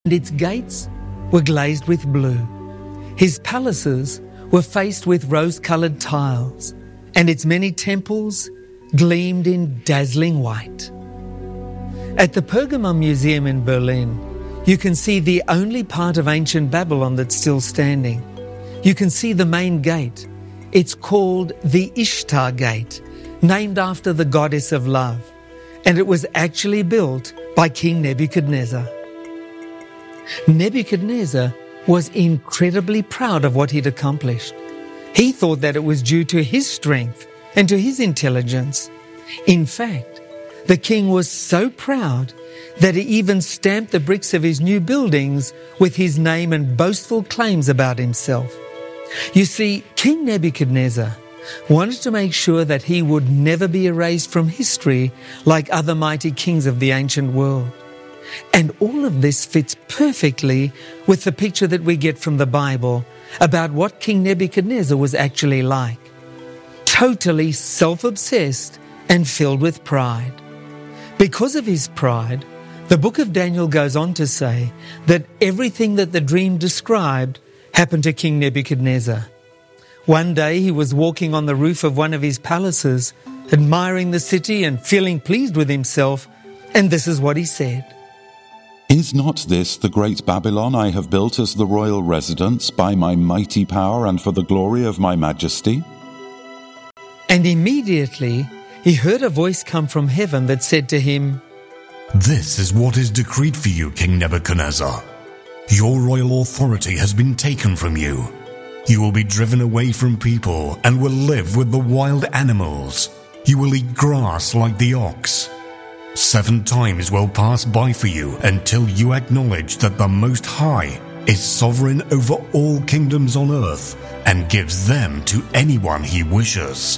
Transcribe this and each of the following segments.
and its gates were glazed with blue. His palaces were faced with rose-coloured tiles, and its many temples gleamed in dazzling white. At the Pergamon Museum in Berlin, you can see the only part of ancient Babylon that's still standing. You can see the main gate. It's called the Ishtar Gate, named after the goddess of love, and it was actually built by King Nebuchadnezzar. Nebuchadnezzar was incredibly proud of what he'd accomplished. He thought that it was due to his strength and to his intelligence. In fact, the king was so proud that he even stamped the bricks of his new buildings with his name and boastful claims about himself. You see, King Nebuchadnezzar wanted to make sure that he would never be erased from history like other mighty kings of the ancient world. And all of this fits perfectly with the picture that we get from the Bible about what King Nebuchadnezzar was actually like. Totally self-obsessed and filled with pride. Because of his pride, the book of Daniel goes on to say that everything that the dream described happened to King Nebuchadnezzar. One day he was walking on the roof of one of his palaces, admiring the city and feeling pleased with himself, and this is what he said. Is not this the great Babylon I have built as the royal residence by my mighty power and for the glory of my majesty? And immediately he heard a voice come from heaven that said to him, This is what is decreed for you, King Nebuchadnezzar. Your royal authority has been taken from you. You will be driven away from people and will live with the wild animals. You will eat grass like the ox. 7 times will pass by for you until you acknowledge that the Most High is sovereign over all kingdoms on earth and gives them to anyone he wishes.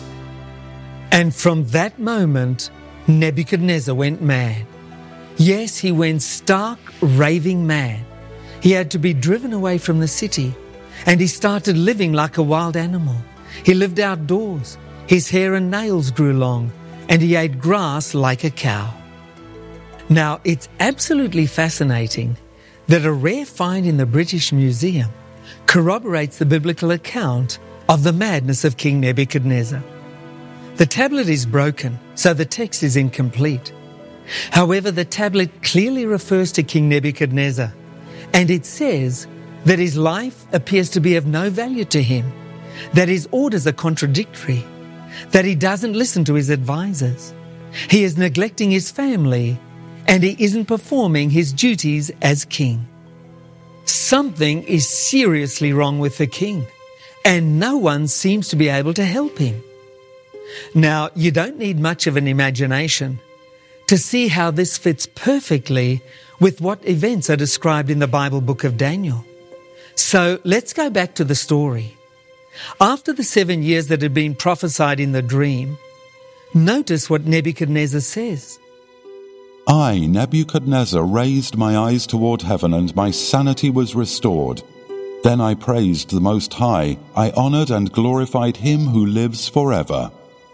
And from that moment, Nebuchadnezzar went mad. Yes, he went stark, raving mad. He had to be driven away from the city, and he started living like a wild animal. He lived outdoors. His hair and nails grew long, and he ate grass like a cow. Now, it's absolutely fascinating that a rare find in the British Museum corroborates the biblical account of the madness of King Nebuchadnezzar. The tablet is broken, so the text is incomplete. However, the tablet clearly refers to King Nebuchadnezzar, and it says that his life appears to be of no value to him, that his orders are contradictory, that he doesn't listen to his advisors, he is neglecting his family, and he isn't performing his duties as king. Something is seriously wrong with the king, and no one seems to be able to help him. Now, you don't need much of an imagination to see how this fits perfectly with what events are described in the Bible book of Daniel. So let's go back to the story. After the 7 years that had been prophesied in the dream, notice what Nebuchadnezzar says. I, Nebuchadnezzar, raised my eyes toward heaven, and my sanity was restored. Then I praised the Most High. I honored and glorified him who lives forever.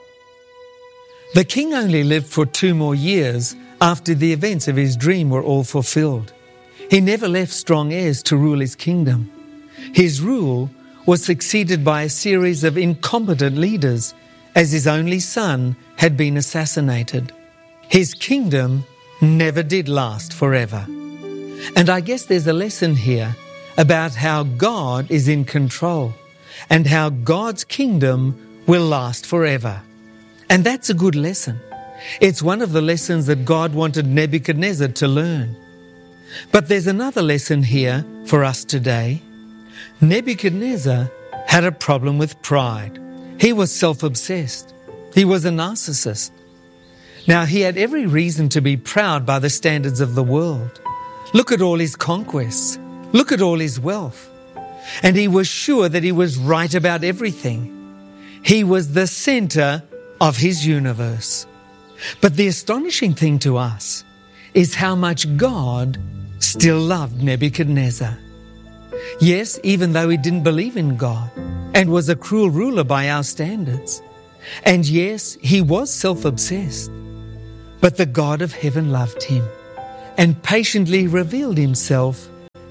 The king only lived for 2 more years after the events of his dream were all fulfilled. He never left strong heirs to rule his kingdom. His rule was succeeded by a series of incompetent leaders, as his only son had been assassinated. His kingdom never did last forever. And I guess there's a lesson here about how God is in control and how God's kingdom will last forever. And that's a good lesson. It's one of the lessons that God wanted Nebuchadnezzar to learn. But there's another lesson here for us today. Nebuchadnezzar had a problem with pride. He was self-obsessed. He was a narcissist. Now, he had every reason to be proud by the standards of the world. Look at all his conquests. Look at all his wealth. And he was sure that he was right about everything. He was the center of his universe. But the astonishing thing to us is how much God still loved Nebuchadnezzar. Yes, even though he didn't believe in God and was a cruel ruler by our standards. And yes, he was self-obsessed. But the God of heaven loved him and patiently revealed himself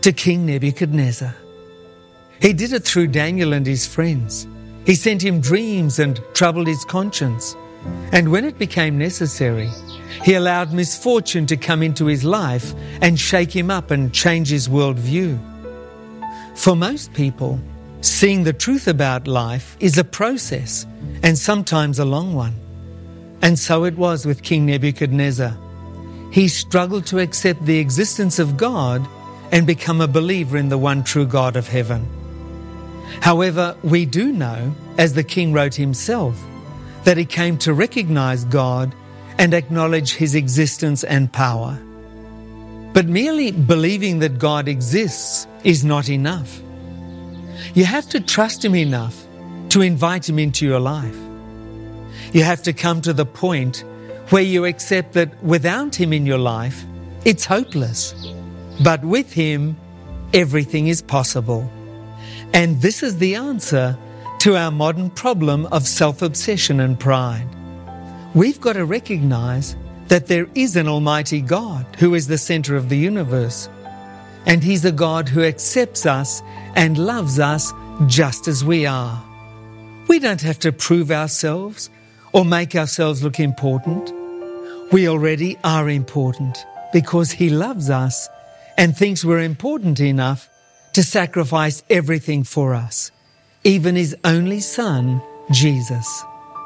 to King Nebuchadnezzar. He did it through Daniel and his friends. He sent him dreams and troubled his conscience. And when it became necessary, he allowed misfortune to come into his life and shake him up and change his worldview. For most people, seeing the truth about life is a process, and sometimes a long one. And so it was with King Nebuchadnezzar. He struggled to accept the existence of God and become a believer in the one true God of heaven. However, we do know, as the king wrote himself, that he came to recognize God and acknowledge his existence and power. But merely believing that God exists is not enough. You have to trust him enough to invite him into your life. You have to come to the point where you accept that without him in your life, it's hopeless. But with him, everything is possible. And this is the answer to our modern problem of self-obsession and pride. We've got to recognize that there is an Almighty God who is the center of the universe. And he's a God who accepts us and loves us just as we are. We don't have to prove ourselves or make ourselves look important. We already are important because he loves us and thinks we're important enough to sacrifice everything for us, even his only Son, Jesus.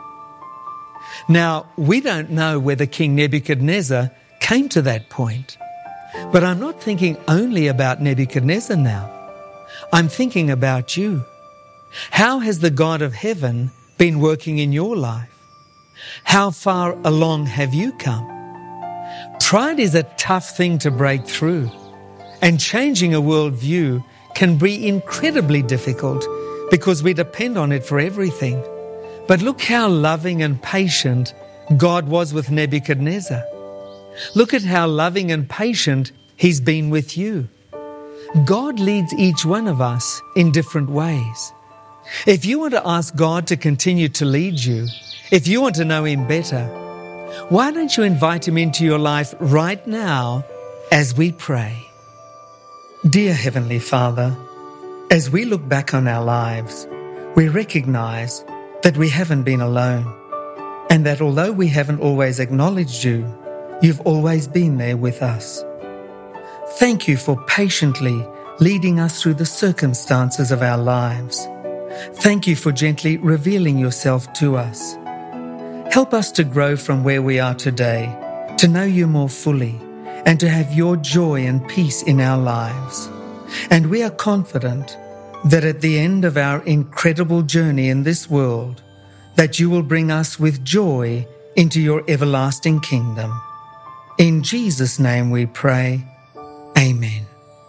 Now, we don't know whether King Nebuchadnezzar came to that point, but I'm not thinking only about Nebuchadnezzar now. I'm thinking about you. How has the God of heaven been working in your life? How far along have you come? Pride is a tough thing to break through, and changing a worldview can be incredibly difficult because we depend on it for everything. But look how loving and patient God was with Nebuchadnezzar. Look at how loving and patient he's been with you. God leads each one of us in different ways. If you want to ask God to continue to lead you, if you want to know him better, why don't you invite him into your life right now as we pray? Dear Heavenly Father, as we look back on our lives, we recognize that we haven't been alone, and that although we haven't always acknowledged you, you've always been there with us. Thank you for patiently leading us through the circumstances of our lives. Thank you for gently revealing yourself to us. Help us to grow from where we are today, to know you more fully, and to have your joy and peace in our lives. And we are confident that at the end of our incredible journey in this world, that you will bring us with joy into your everlasting kingdom. In Jesus' name we pray. Amen.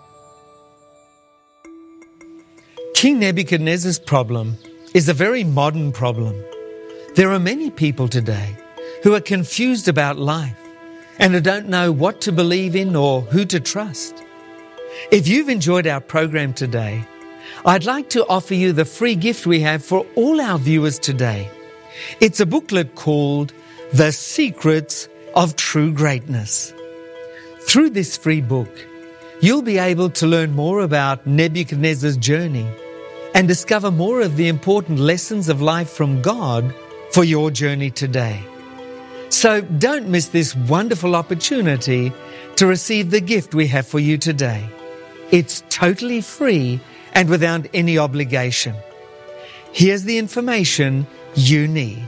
King Nebuchadnezzar's problem is a very modern problem. There are many people today who are confused about life and who don't know what to believe in or who to trust. If you've enjoyed our program today, I'd like to offer you the free gift we have for all our viewers today. It's a booklet called The Secrets of True Greatness. Through this free book, you'll be able to learn more about Nebuchadnezzar's journey and discover more of the important lessons of life from God for your journey today. So don't miss this wonderful opportunity to receive the gift we have for you today. It's totally free and without any obligation. Here's the information you need.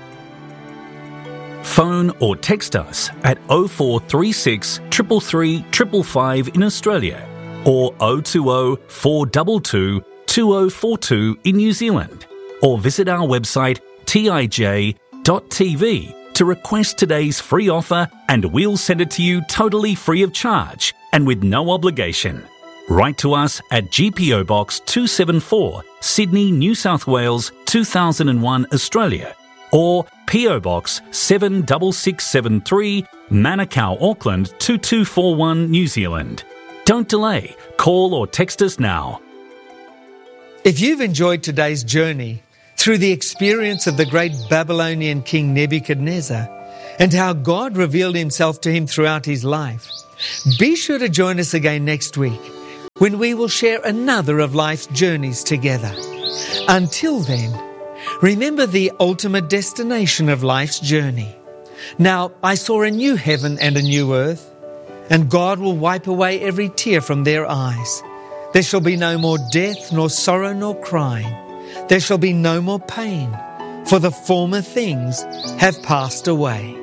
Phone or text us at 0436 333 555 in Australia or 020 422 2042 in New Zealand, or visit our website tij.tv to request today's free offer, and we'll send it to you totally free of charge and with no obligation. Write to us at GPO Box 274, Sydney, New South Wales 2001, Australia, or PO Box 76673, Manukau, Auckland 2241, New Zealand. Don't delay. Call or text us now. If you've enjoyed today's journey through the experience of the great Babylonian king Nebuchadnezzar and how God revealed himself to him throughout his life, be sure to join us again next week when we will share another of life's journeys together. Until then, remember the ultimate destination of life's journey. Now I saw a new heaven and a new earth, and God will wipe away every tear from their eyes. There shall be no more death, nor sorrow, nor crying. There shall be no more pain, for the former things have passed away.